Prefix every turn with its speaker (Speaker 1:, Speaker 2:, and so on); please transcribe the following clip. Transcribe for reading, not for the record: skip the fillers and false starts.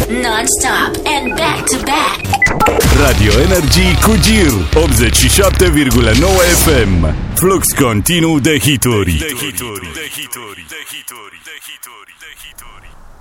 Speaker 1: non-stop and back-to-back.
Speaker 2: Radio Energy cu Gir 87,9 FM. Flux continuu de hituri.